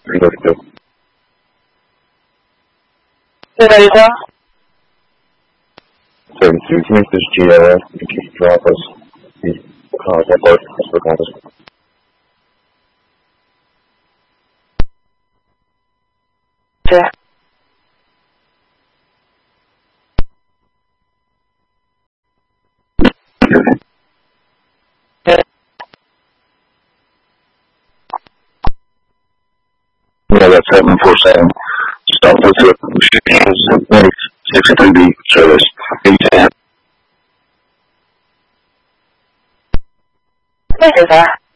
332. Later. 32. Teams is GLS. You can drop us. The contact both for contact. Yeah. Yeah, that's 747. Stop with the 63B service. 810. Later.